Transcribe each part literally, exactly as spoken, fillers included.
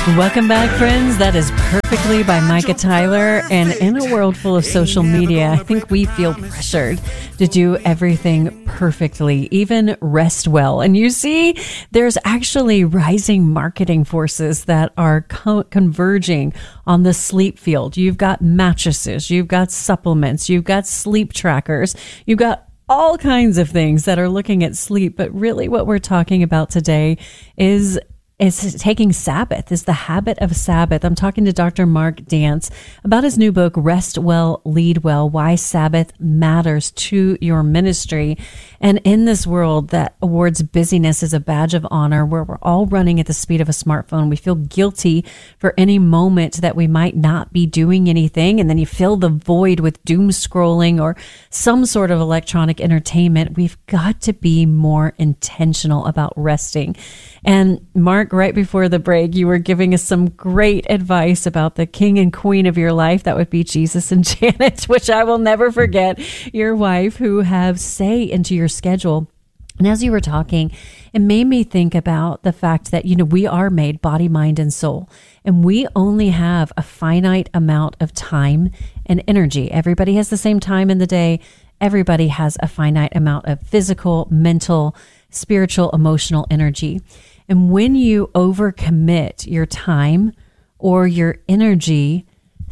Welcome back, friends. That is Perfectly by Micah Tyler. And in a world full of social media, I think we feel pressured to do everything perfectly, even rest well. And you see, there's actually rising marketing forces that are co- converging on the sleep field. You've got mattresses, you've got supplements, you've got sleep trackers, you've got all kinds of things that are looking at sleep. But really what we're talking about today is is taking Sabbath, is the habit of Sabbath. I'm talking to Doctor Mark Dance about his new book, Rest Well, Lead Well, Why Sabbath Matters to Your Ministry. And in this world that awards busyness as a badge of honor, where we're all running at the speed of a smartphone, we feel guilty for any moment that we might not be doing anything. And then you fill the void with doom scrolling or some sort of electronic entertainment. We've got to be more intentional about resting. And Mark, right before the break, you were giving us some great advice about the king and queen of your life. That would be Jesus and Janet, which I will never forget, your wife, who have say into your schedule. And as you were talking, it made me think about the fact that, you know, we are made body, mind, and soul, and we only have a finite amount of time and energy. Everybody has the same time in the day. Everybody has a finite amount of physical, mental, spiritual, emotional energy. And when you overcommit your time or your energy,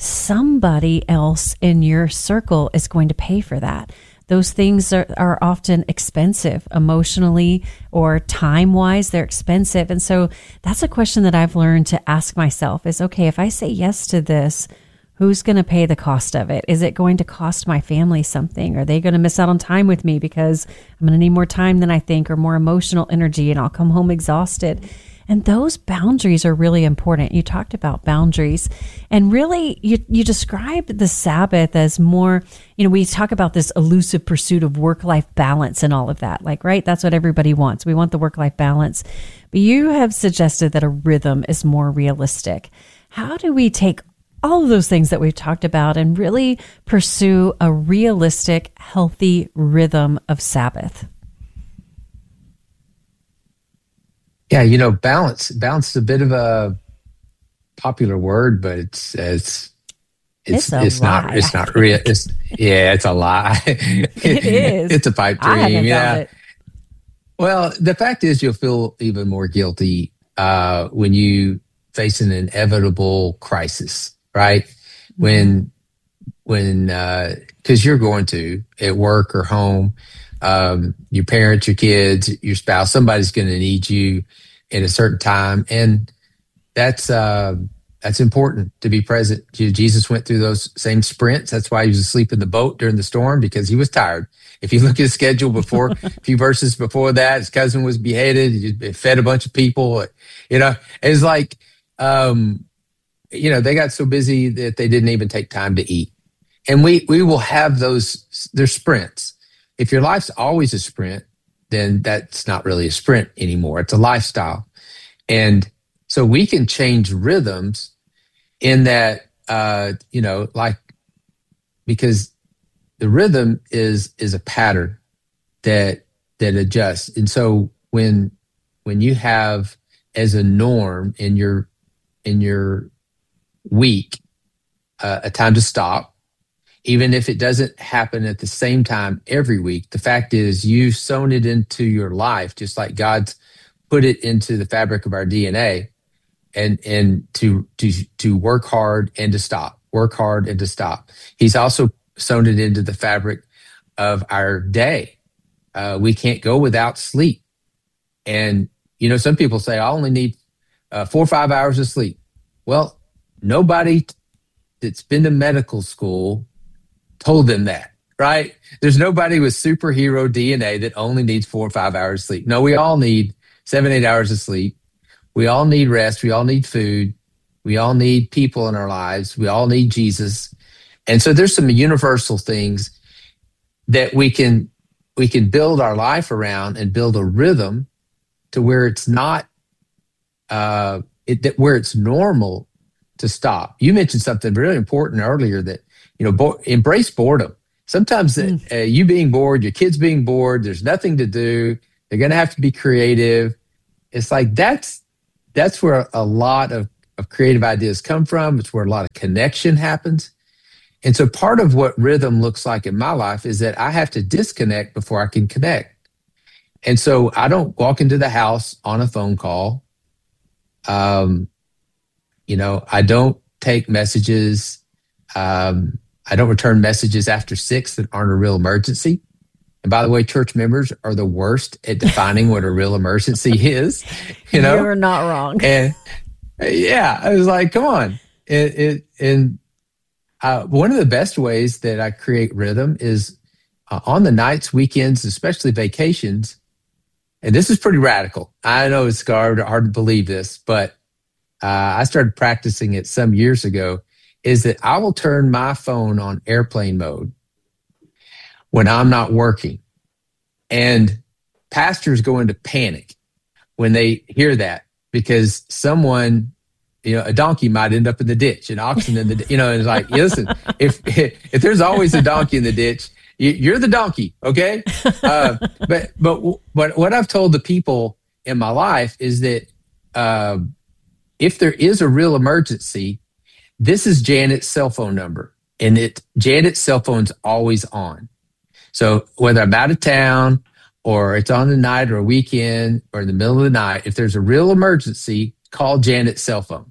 somebody else in your circle is going to pay for that. Those things are, are often expensive emotionally or time-wise. They're expensive. And so that's a question that I've learned to ask myself is, okay, if I say yes to this, who's going to pay the cost of it? Is it going to cost my family something? Are they going to miss out on time with me because I'm going to need more time than I think or more emotional energy and I'll come home exhausted? And those boundaries are really important. You talked about boundaries and really you, you described the Sabbath as more, you know, we talk about this elusive pursuit of work-life balance and all of that, like, right? That's what everybody wants. We want the work-life balance. But you have suggested that a rhythm is more realistic. How do we take all of those things that we've talked about and really pursue a realistic, healthy rhythm of Sabbath? Yeah, you know, balance. Balance is a bit of a popular word, but it's it's it's it's, it's not it's not real. It's yeah, it's a lie. It is. It's a pipe dream. I haven't yeah. found it. Well, the fact is, you'll feel even more guilty uh, when you face an inevitable crisis. Right. Mm-hmm. When, when, uh, cause you're going to at work or home, um, your parents, your kids, your spouse, somebody's going to need you in a certain time. And that's, uh, that's important to be present. Jesus went through those same sprints. That's why he was asleep in the boat during the storm, because he was tired. If you look at his schedule before, a few verses before that, his cousin was beheaded. He fed a bunch of people. You know, it's like, um, you know, they got so busy that they didn't even take time to eat. And we we will have those, they're sprints. If your life's always a sprint, then that's not really a sprint anymore. It's a lifestyle. And so we can change rhythms in that, uh, you know, like, because the rhythm is is a pattern that that adjusts. And so when when you have as a norm in your in your week, uh, a time to stop, even if it doesn't happen at the same time every week. The fact is, you've sewn it into your life, just like God's put it into the fabric of our D N A, and and to to to work hard and to stop, work hard and to stop. He's also sewn it into the fabric of our day. Uh, we can't go without sleep, and you know, some people say I only need uh, four or five hours of sleep. Well, nobody that's been to medical school told them that, right? There's nobody with superhero D N A that only needs four or five hours of sleep. No, we all need seven, eight hours of sleep. We all need rest. We all need food. We all need people in our lives. We all need Jesus. And so there's some universal things that we can we can build our life around and build a rhythm to where it's not uh, it, that where it's normal to stop. You mentioned something really important earlier that, you know, bo- embrace boredom. Sometimes mm. uh, you being bored, your kids being bored, there's nothing to do. They're going to have to be creative. It's like that's that's where a lot of of creative ideas come from. It's where a lot of connection happens. And so part of what rhythm looks like in my life is that I have to disconnect before I can connect. And so I don't walk into the house on a phone call. Um, you know, I don't take messages. Um, I don't return messages after six that aren't a real emergency. And by the way, church members are the worst at defining what a real emergency is. You know, you're not wrong. And yeah, I was like, come on. It, it, and uh, one of the best ways that I create rhythm is uh, on the nights, weekends, especially vacations. And this is pretty radical. I know it's hard, hard to believe this, but uh, I started practicing it some years ago, is that I will turn my phone on airplane mode when I'm not working. And pastors go into panic when they hear that, because someone, you know, a donkey might end up in the ditch, an oxen in the, you know, and it's like, listen, if, if there's always a donkey in the ditch, you're the donkey, okay? Uh, but but but what I've told the people in my life is that uh, if there is a real emergency, this is Janet's cell phone number, and it Janet's cell phone's always on. So whether I'm out of town or it's on the night or a weekend or in the middle of the night, if there's a real emergency, call Janet's cell phone.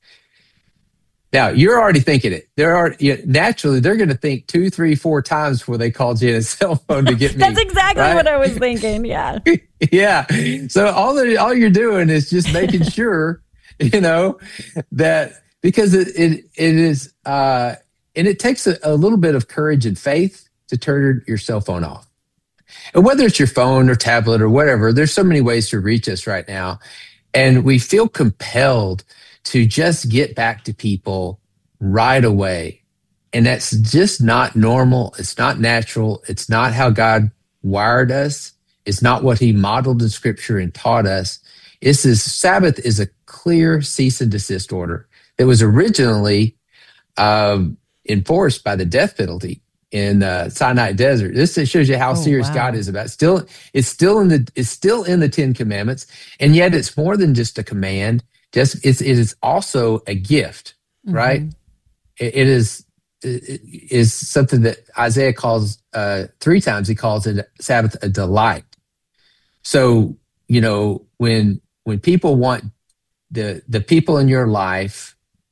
Now, you're already thinking it. They're already, you know, naturally, they're going to think two, three, four times before they call Janet's cell phone to get me. That's exactly right? what I was thinking. Yeah. Yeah. So all that, all you're doing is just making sure, you know, that because it it, it is, uh, and it takes a, a little bit of courage and faith to turn your cell phone off. And whether it's your phone or tablet or whatever, there's so many ways to reach us right now. And we feel compelled to just get back to people right away. And that's just not normal. It's not natural. It's not how God wired us. It's not what he modeled in scripture and taught us. This is Sabbath is a clear cease and desist order that was originally um, enforced by the death penalty in uh, Sinai Desert. This shows you how oh, serious wow. God is about it. Still, it's still in the it's still in the Ten Commandments, and yet it's more than just a command. Just it's it is also a gift, mm-hmm. right? It, it is it is something that Isaiah calls uh, three times. He calls it Sabbath a delight. So you know when when people want the the people in your life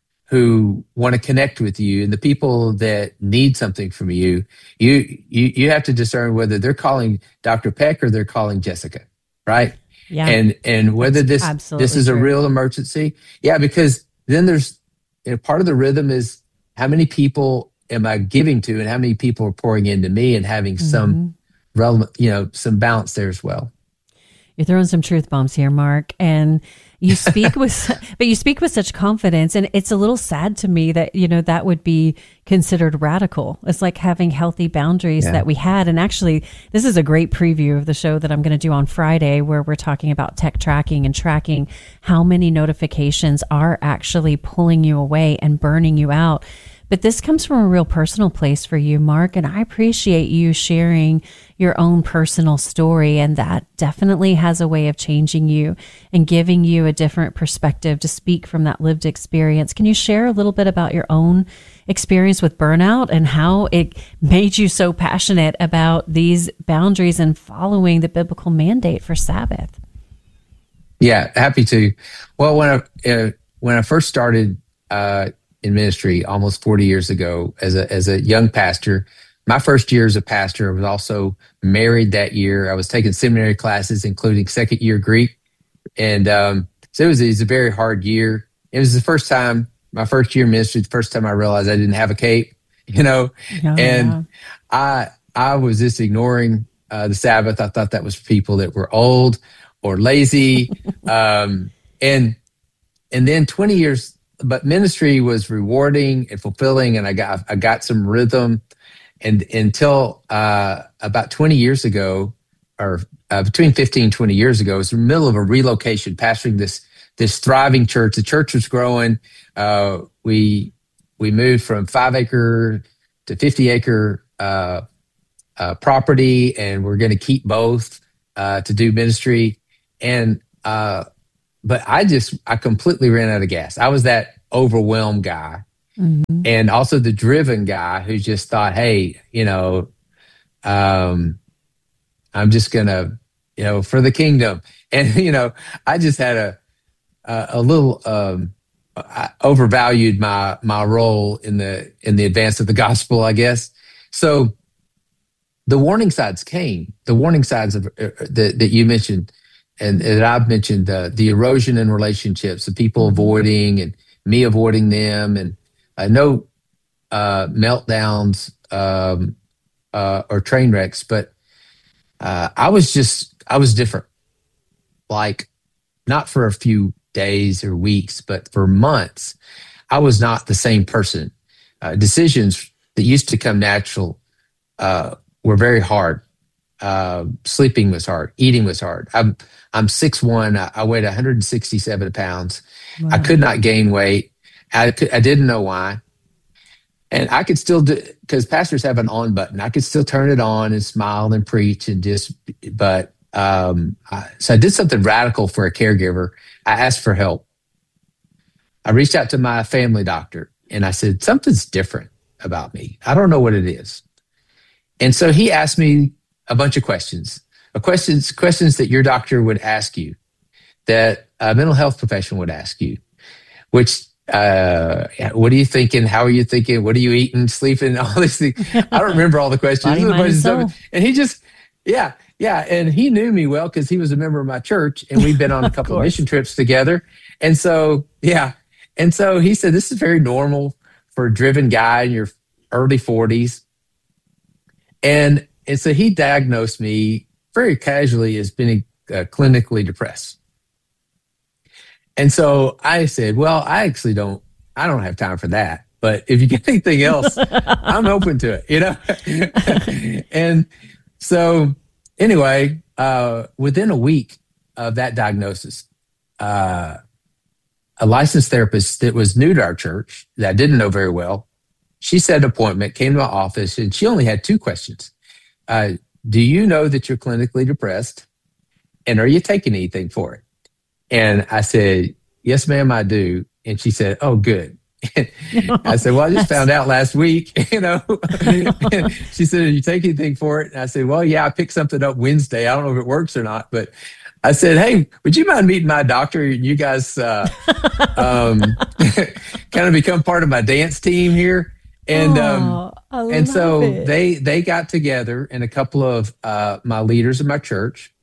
who want to connect with you and the people that need something from you, you you you have to discern whether they're calling Doctor Peck or they're calling Jessica, right? Yeah. And and whether this this is true. a real emergency. Yeah, because then there's you know, part of the rhythm is how many people am I giving to and how many people are pouring into me and having mm-hmm. some relevant, you know, some balance there as well. You're throwing some truth bombs here, Mark, and you speak with, but you speak with such confidence, and it's a little sad to me that, you know, that would be considered radical. It's like having healthy boundaries yeah. that we had. And actually, this is a great preview of the show that I'm going to do on Friday, where we're talking about tech tracking and tracking how many notifications are actually pulling you away and burning you out. But this comes from a real personal place for you, Mark, and I appreciate you sharing your own personal story, and that definitely has a way of changing you and giving you a different perspective to speak from that lived experience. Can you share a little bit about your own experience with burnout and how it made you so passionate about these boundaries and following the biblical mandate for Sabbath? Yeah, happy to. Well, when I uh, when I first started uh, in ministry almost forty years ago as a as a young pastor, my first year as a pastor, I was also married that year. I was taking seminary classes, including second year Greek, and um, so it was, it was a very hard year. It was the first time, my first year in ministry, the first time I realized I didn't have a cape, you know, oh, and yeah. I I was just ignoring uh, the Sabbath. I thought that was for people that were old or lazy, um, and and then twenty years. But ministry was rewarding and fulfilling, and I got I got some rhythm. And until uh, about twenty years ago, or uh, between fifteen and twenty years ago, it was in the middle of a relocation, pastoring this this thriving church. The church was growing. Uh, we we moved from five acre to fifty acre uh, uh, property, and we're going to keep both uh, to do ministry. And uh, but I just, I completely ran out of gas. I was that overwhelmed guy. Mm-hmm. And also the driven guy who just thought, hey, you know, um, I'm just going to, you know, for the kingdom. And, you know, I just had a, a, a little, um, I overvalued my, my role in the, in the advance of the gospel, I guess. So the warning signs came, the warning signs of, uh, that, that you mentioned and that I've mentioned, uh, the erosion in relationships, the people avoiding and me avoiding them, and uh, no uh, meltdowns um, uh, or train wrecks, but uh, I was just, I was different. Like, not for a few days or weeks, but for months, I was not the same person. Uh, decisions that used to come natural uh, were very hard. Uh, sleeping was hard. Eating was hard. I'm I'm six one. I, I weighed one hundred sixty-seven pounds. Wow. I could not gain weight. I could, I didn't know why. And I could still do, because pastors have an on button. I could still turn it on and smile and preach and just, but um, I, so I did something radical for a caregiver. I asked for help. I reached out to my family doctor and I said, something's different about me. I don't know what it is. And so he asked me a bunch of questions, a questions, questions that your doctor would ask you, that a mental health professional would ask you, which, uh, what are you thinking? How are you thinking? What are you eating, sleeping, all these things? I don't remember all the questions. Body, mind, and soul. And he just, yeah, yeah. And he knew me well because he was a member of my church and we'd been on a couple of, of mission trips together. And so, yeah. And so he said, this is very normal for a driven guy in your early forties. And, and so he diagnosed me very casually as being uh, clinically depressed. And so I said, well, I actually don't, I don't have time for that. But if you get anything else, I'm open to it, you know? And so anyway, uh, within a week of that diagnosis, uh, a licensed therapist that was new to our church that I didn't know very well, she set an appointment, came to my office, and she only had two questions. Uh, do you know that you're clinically depressed? And are you taking anything for it? And I said, yes, ma'am, I do. And she said, oh, good. I said, well, I just found out last week, you know. She said, are you taking anything for it? And I said, well, yeah, I picked something up Wednesday. I don't know if it works or not, but I said, hey, would you mind meeting my doctor and you guys uh, um, kind of become part of my dance team here? And oh, um, and so it. they they got together, and a couple of uh, my leaders in my church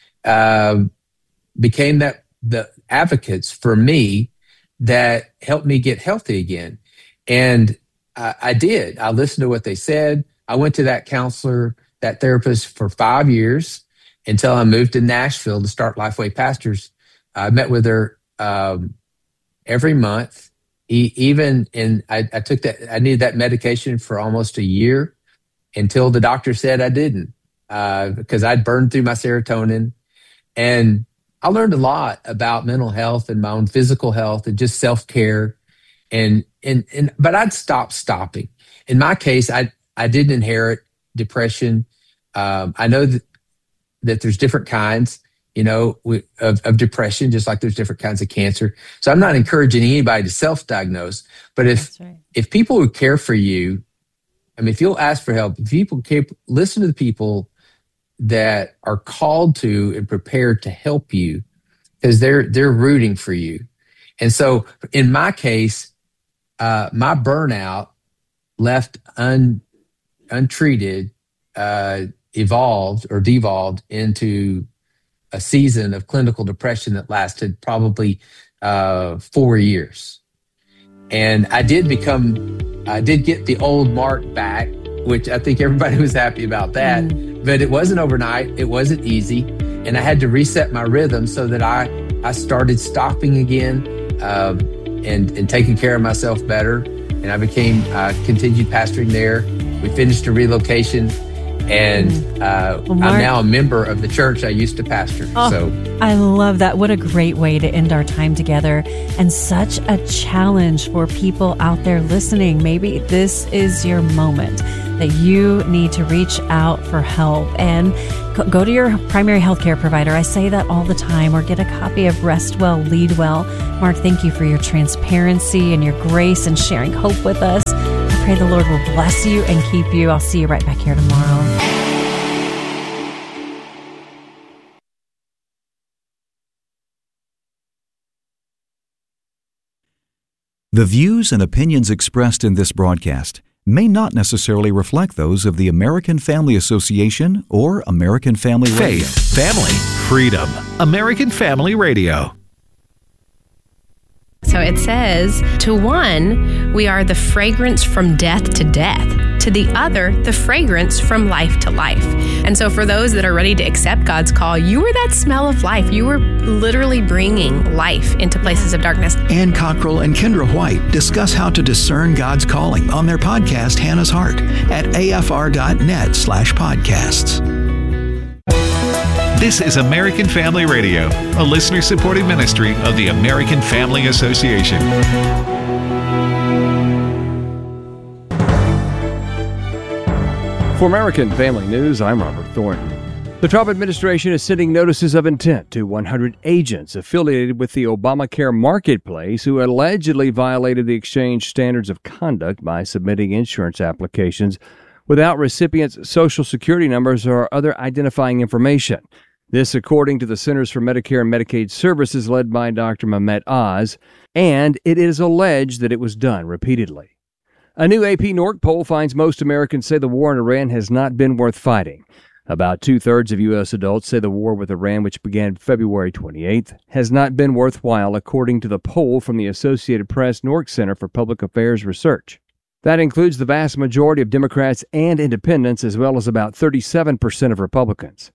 uh, became that the advocates for me that helped me get healthy again. And I, I did. I listened to what they said. I went to that counselor, that therapist for five years until I moved to Nashville to start Lifeway Pastors. I met with her um, every month. E- even in, I, I took that, I needed that medication for almost a year until the doctor said I didn't, uh, because I'd burned through my serotonin. And I learned a lot about mental health and my own physical health and just self-care. And, and, and, but I'd stop stopping. In my case, I, I didn't inherit depression. Um, I know that, that there's different kinds, you know, of, of depression, just like there's different kinds of cancer. So I'm not encouraging anybody to self-diagnose, but if, right. if people who care for you, I mean, if you'll ask for help, if people care, listen to the people that are called to and prepared to help you, because they're they're rooting for you. And so in my case, uh, my burnout left un, untreated, uh, evolved or devolved into a season of clinical depression that lasted probably uh, four years. And I did become, I did get the old Mark back, which I think everybody was happy about that. Mm. But it wasn't overnight. It wasn't easy. And I had to reset my rhythm so that I, I started stopping again um, and, and taking care of myself better. And I became, uh, continued pastoring there. We finished a relocation. And uh, well, Mark, I'm now a member of the church I used to pastor. Oh, so I love that. What a great way to end our time together, and such a challenge for people out there listening. Maybe this is your moment that you need to reach out for help and go to your primary healthcare provider. I say that all the time, or get a copy of Rest Well, Lead Well. Mark, thank you for your transparency and your grace and sharing hope with us. I pray the Lord will bless you and keep you. I'll see you right back here tomorrow. The views and opinions expressed in this broadcast may not necessarily reflect those of the American Family Association or American Family Radio. Faith, family, freedom. American Family Radio. So it says, to one, we are the fragrance from death to death. To the other, the fragrance from life to life. And so for those that are ready to accept God's call, you are that smell of life. You are literally bringing life into places of darkness. Ann Cockrell and Kendra White discuss how to discern God's calling on their podcast, Hannah's Heart, at afr.net slash podcasts. This is American Family Radio, a listener-supported ministry of the American Family Association. For American Family News, I'm Robert Thornton. The Trump administration is sending notices of intent to one hundred agents affiliated with the Obamacare marketplace who allegedly violated the exchange standards of conduct by submitting insurance applications without recipients' Social Security numbers or other identifying information. This, according to the Centers for Medicare and Medicaid Services led by Doctor Mehmet Oz, and it is alleged that it was done repeatedly. A new A P Norc poll finds most Americans say the war in Iran has not been worth fighting. About two-thirds of U S adults say the war with Iran, which began February twenty-eighth, has not been worthwhile, according to the poll from the Associated Press Norc Center for Public Affairs Research. That includes the vast majority of Democrats and independents, as well as about thirty-seven percent of Republicans.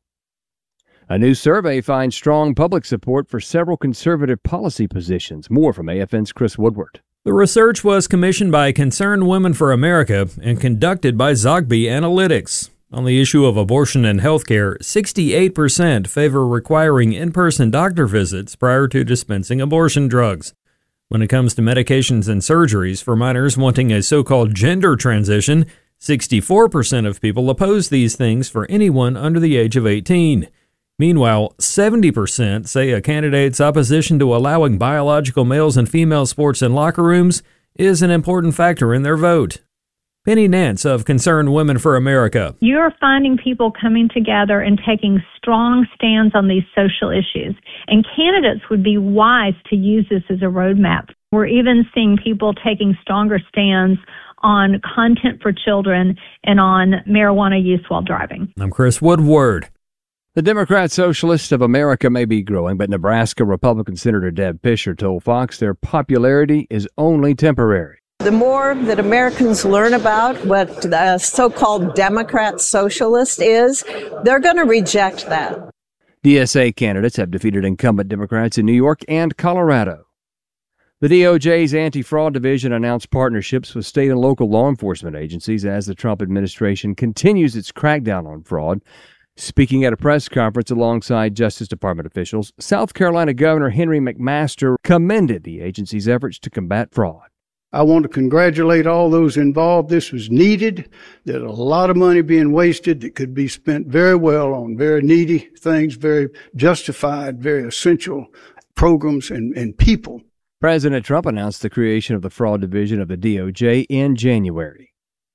A new survey finds strong public support for several conservative policy positions. More from A F N's Chris Woodward. The research was commissioned by Concerned Women for America and conducted by Zogby Analytics. On the issue of abortion and health care, sixty-eight percent favor requiring in-person doctor visits prior to dispensing abortion drugs. When it comes to medications and surgeries for minors wanting a so-called gender transition, sixty-four percent of people oppose these things for anyone under the age of eighteen. Meanwhile, seventy percent say a candidate's opposition to allowing biological males and female sports in locker rooms is an important factor in their vote. Penny Nance of Concerned Women for America. You're finding people coming together and taking strong stands on these social issues, and candidates would be wise to use this as a roadmap. We're even seeing people taking stronger stands on content for children and on marijuana use while driving. I'm Chris Woodward. The Democrat Socialists of America may be growing, but Nebraska Republican Senator Deb Fischer told Fox their popularity is only temporary. The more that Americans learn about what the so-called Democrat Socialist is, they're going to reject that. D S A candidates have defeated incumbent Democrats in New York and Colorado. The D O J's Anti-Fraud Division announced partnerships with state and local law enforcement agencies as the Trump administration continues its crackdown on fraud. Speaking at a press conference alongside Justice Department officials, South Carolina Governor Henry McMaster commended the agency's efforts to combat fraud. I want to congratulate all those involved. This was needed. There's a lot of money being wasted that could be spent very well on very needy things, very justified, very essential programs and, and people. President Trump announced the creation of the Fraud Division of the D O J in January.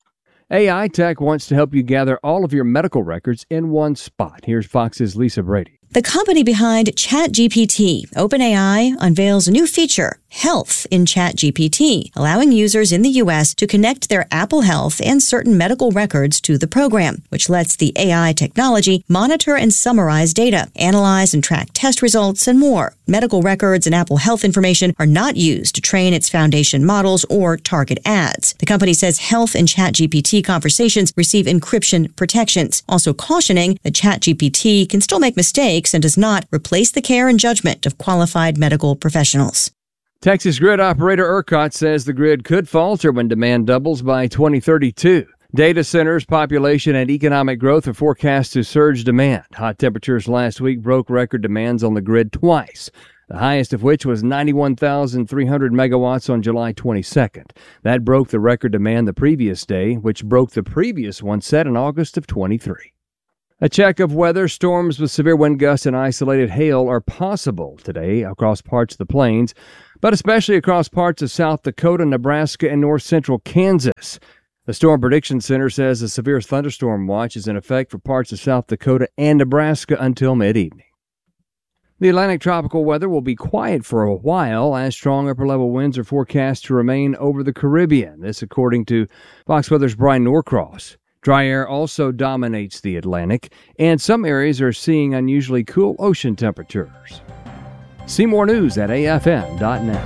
A I Tech wants to help you gather all of your medical records in one spot. Here's Fox's Lisa Brady. The company behind ChatGPT, OpenAI, unveils a new feature, Health in ChatGPT, allowing users in the U S to connect their Apple Health and certain medical records to the program, which lets the A I technology monitor and summarize data, analyze and track test results, and more. Medical records and Apple Health information are not used to train its foundation models or target ads. The company says Health in ChatGPT conversations receive encryption protections, also cautioning that ChatGPT can still make mistakes and does not replace the care and judgment of qualified medical professionals. Texas grid operator ERCOT says the grid could falter when demand doubles by twenty thirty-two. Data centers, population, and economic growth are forecast to surge demand. Hot temperatures last week broke record demands on the grid twice, the highest of which was ninety-one thousand three hundred megawatts on July twenty-second. That broke the record demand the previous day, which broke the previous one set in August of twenty-three. A check of weather. Storms with severe wind gusts and isolated hail are possible today across parts of the plains, but especially across parts of South Dakota, Nebraska, and north central Kansas. The Storm Prediction Center says a severe thunderstorm watch is in effect for parts of South Dakota and Nebraska until mid-evening. The Atlantic tropical weather will be quiet for a while as strong upper-level winds are forecast to remain over the Caribbean. This according to Fox Weather's Brian Norcross. Dry air also dominates the Atlantic, and some areas are seeing unusually cool ocean temperatures. See more news at A F N dot net.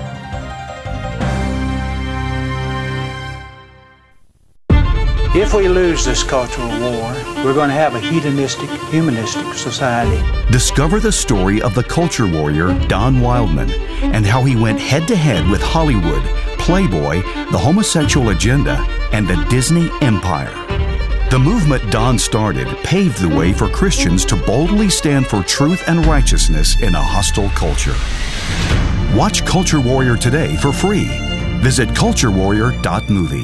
If we lose this cultural war, we're going to have a hedonistic, humanistic society. Discover the story of the culture warrior Don Wildman and how he went head-to-head with Hollywood, Playboy, the homosexual agenda, and the Disney Empire. The movement Don started paved the way for Christians to boldly stand for truth and righteousness in a hostile culture. Watch Culture Warrior today for free. Visit culture warrior dot movie.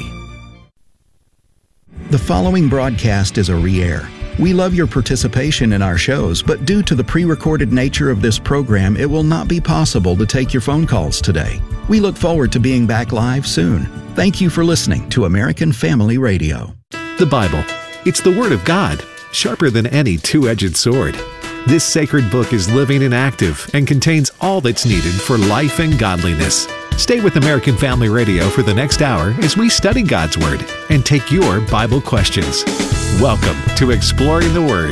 The following broadcast is a re-air. We love your participation in our shows, but due to the pre-recorded nature of this program, it will not be possible to take your phone calls today. We look forward to being back live soon. Thank you for listening to American Family Radio. The Bible. It's the Word of God, sharper than any two-edged sword. This sacred book is living and active and contains all that's needed for life and godliness. Stay with American Family Radio for the next hour as we study God's Word and take your Bible questions. Welcome to Exploring the Word.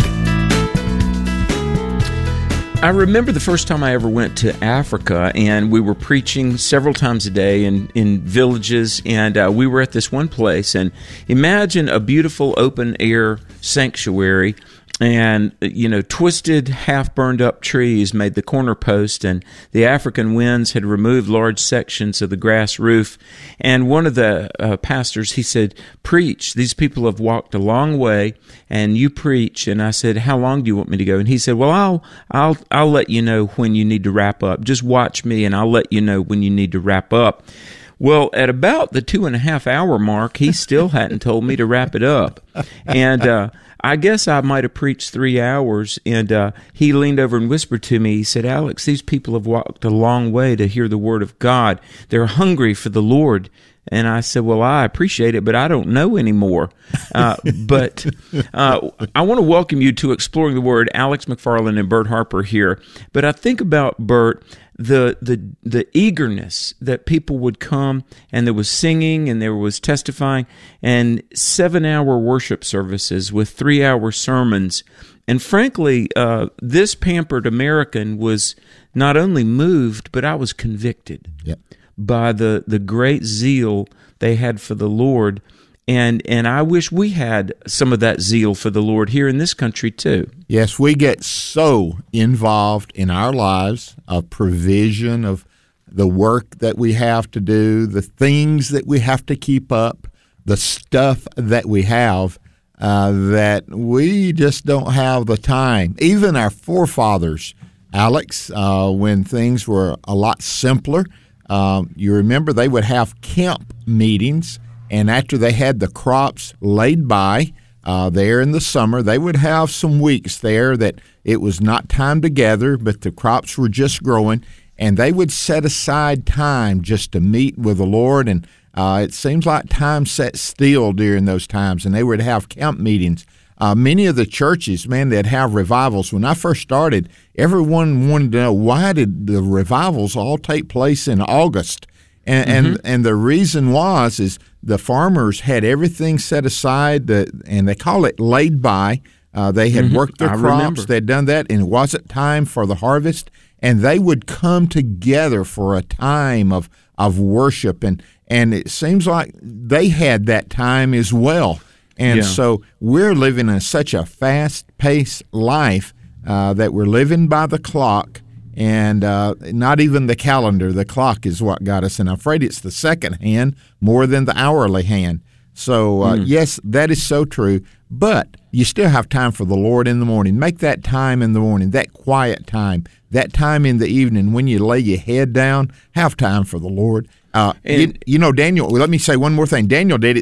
I remember the first time I ever went to Africa, and we were preaching several times a day in, in villages, and uh, we were at this one place, and imagine a beautiful open-air sanctuary, and, you know, twisted, half-burned-up trees made the corner post, and the African winds had removed large sections of the grass roof. And one of the uh, pastors, he said, "Preach. These people have walked a long way, and you preach." And I said, "How long do you want me to go?" And he said, "Well, I'll, I'll, I'll let you know when you need to wrap up. Just watch me, and I'll let you know when you need to wrap up." Well, at about the two and a half hour mark, he still hadn't told me to wrap it up. And uh, I guess I might have preached three hours, and uh, he leaned over and whispered to me, he said, "Alex, these people have walked a long way to hear the Word of God. They're hungry for the Lord." And I said, "Well, I appreciate it, but I don't know anymore." Uh, but uh, I want to welcome you to Exploring the Word. Alex McFarland and Bert Harper here. But I think about, Bert, the the the eagerness that people would come, and there was singing and there was testifying, and seven-hour worship services with three-hour sermons. And frankly, uh, this pampered American was not only moved, but I was convicted yep. by the, the great zeal they had for the Lord. And and I wish we had some of that zeal for the Lord here in this country too. Yes, we get so involved in our lives of provision, of the work that we have to do, the things that we have to keep up, the stuff that we have, uh, that we just don't have the time. Even our forefathers, Alex, uh, when things were a lot simpler, um, you remember they would have camp meetings. And after they had the crops laid by uh, there in the summer, they would have some weeks there that it was not time to gather, but the crops were just growing, and they would set aside time just to meet with the Lord. And uh, it seems like time sat still during those times, and they would have camp meetings. Uh, many of the churches, man, they'd have revivals. When I first started, everyone wanted to know, why did the revivals all take place in August? And, mm-hmm. and and the reason was is the farmers had everything set aside, that, and they call it laid by. Uh, they had mm-hmm. worked their I crops. Remember. They'd done that, and it wasn't time for the harvest. And they would come together for a time of, of worship. And, and it seems like they had that time as well. And yeah. so we're living in such a fast-paced life uh, that we're living by the clock. And uh, not even the calendar, the clock is what got us. And I'm afraid it's the second hand more than the hourly hand. So, uh, mm. yes, that is so true. But you still have time for the Lord in the morning. Make that time in the morning, that quiet time, that time in the evening when you lay your head down. Have time for the Lord. Uh, you, you know, Daniel, let me say one more thing. Daniel did it.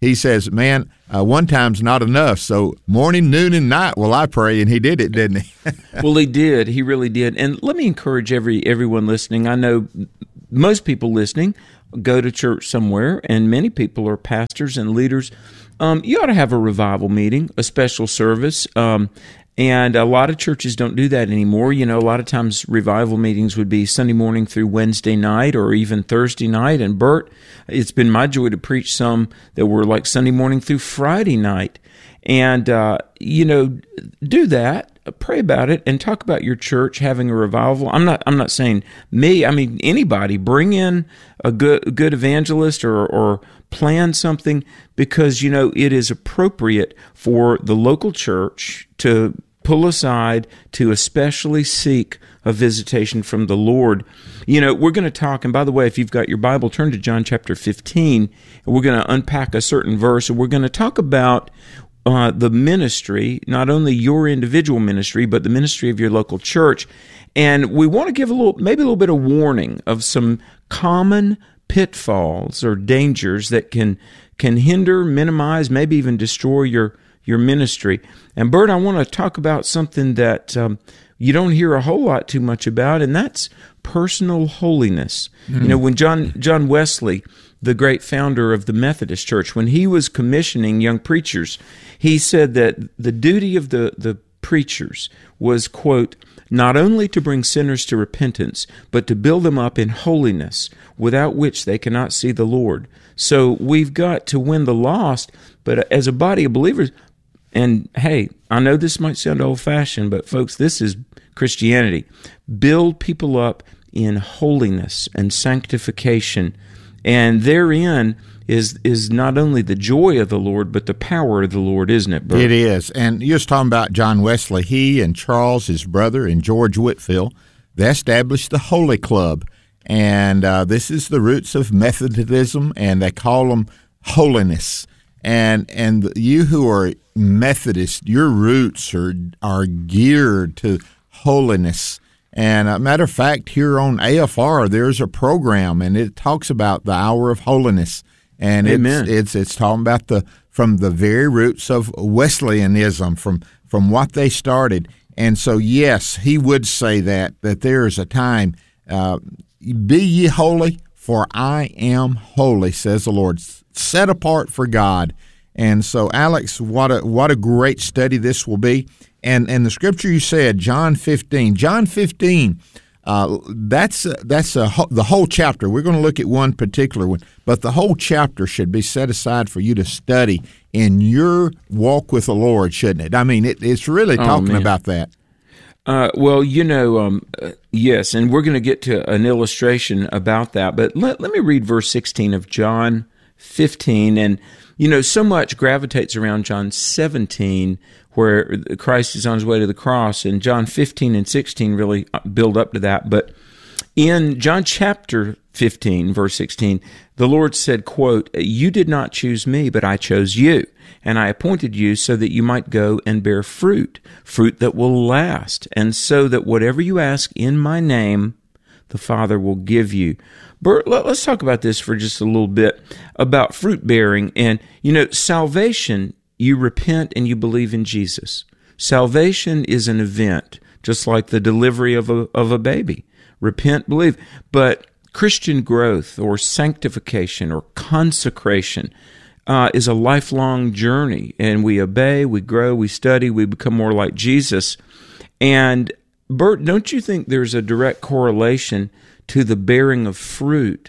he says, man, uh, one time's not enough. So morning, noon, and night will I pray. And he did it, didn't he? Well, he did. He really did. And let me encourage every everyone listening. I know most people listening go to church somewhere, and many people are pastors and leaders. Um, you ought to have a revival meeting, a special service. Um, and a lot of churches don't do that anymore. You know, a lot of times revival meetings would be Sunday morning through Wednesday night or even Thursday night. And Bert, it's been my joy to preach some that were like Sunday morning through Friday night. And, uh, you know, do that. Pray about it and talk about your church having a revival. I'm not. I'm not saying me. I mean anybody. Bring in a good, good evangelist or, or plan something, because you know it is appropriate for the local church to pull aside to especially seek a visitation from the Lord. You know, we're going to talk. And by the way, if you've got your Bible, turn to John chapter fifteen. And we're going to unpack a certain verse, and we're going to talk about Uh, the ministry, not only your individual ministry, but the ministry of your local church. And we want to give a little, maybe a little bit of warning of some common pitfalls or dangers that can can hinder, minimize, maybe even destroy your your ministry. And Bert, I want to talk about something that um, you don't hear a whole lot too much about, and that's personal holiness. Mm. You know, when John John Wesley, the great founder of the Methodist Church, when he was commissioning young preachers, he said that the duty of the, the preachers was, quote, not only to bring sinners to repentance, but to build them up in holiness, without which they cannot see the Lord. So we've got to win the lost, but as a body of believers, and hey, I know this might sound old-fashioned, but folks, this is Christianity. Build people up in holiness and sanctification. And therein is is not only the joy of the Lord, but the power of the Lord, isn't it, Bert? It is. And you're just talking about John Wesley. He and Charles, his brother, and George Whitefield, they established the Holy Club. And uh, this is the roots of Methodism, and they call them holiness. And and you who are Methodist, your roots are are geared to holiness. And a matter of fact, here on A F R, there's a program, and it talks about the hour of holiness. And Amen. it's it's it's talking about the from the very roots of Wesleyanism, from from what they started. And so, yes, he would say that that there is a time. Uh, Be ye holy, for I am holy, says the Lord. Set apart for God. And so, Alex, what a what a great study this will be. And and the scripture you said, John fifteen, John fifteen, uh, that's a, that's a, the whole chapter. We're going to look at one particular one, but the whole chapter should be set aside for you to study in your walk with the Lord, shouldn't it? I mean, it, it's really talking oh, about that. Uh, well, you know, um, uh, yes, and we're going to get to an illustration about that. But let let me read verse sixteen of John fifteen, and you know, so much gravitates around John seventeen, where Christ is on his way to the cross, and John fifteen and sixteen really build up to that. But in John chapter fifteen, verse sixteen, the Lord said, quote, "You did not choose me, but I chose you, and I appointed you so that you might go and bear fruit, fruit that will last, and so that whatever you ask in my name, the Father will give you." Bert, let's talk about this for just a little bit, about fruit bearing. And, you know, salvation, you repent and you believe in Jesus. Salvation is an event, just like the delivery of a, of a baby. Repent, believe. But Christian growth or sanctification or consecration uh, is a lifelong journey. And we obey, we grow, we study, we become more like Jesus. And, Bert, don't you think there's a direct correlation to the bearing of fruit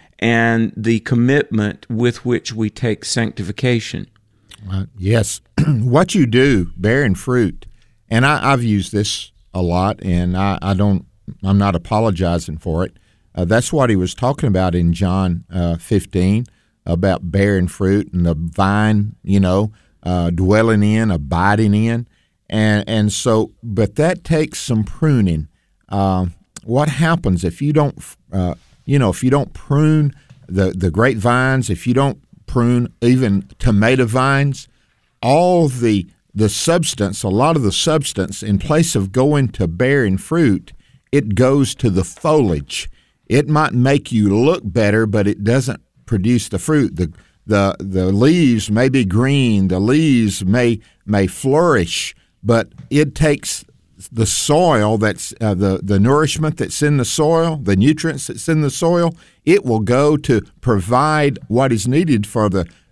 and the commitment with which we take sanctification? Uh, yes. What you do, bearing fruit, and I, I've used this a lot, and I, I don't, I'm not apologizing for it. Uh, that's what he was talking about in John uh, fifteen, about bearing fruit and the vine, you know, uh, dwelling in, abiding in. And and so, but that takes some pruning. Uh, what happens if you don't, uh, you know, if you don't prune the, the grapevines, if you don't prune even tomato vines, all the the substance, a lot of the substance, in place of going to bearing fruit, it goes to the foliage. It might make you look better, but it doesn't produce the fruit. The the the leaves may be green, the leaves may may flourish, but it takes the soil that's uh, the the nourishment that's in the soil, the nutrients that's in the soil. It will go to provide what is needed for the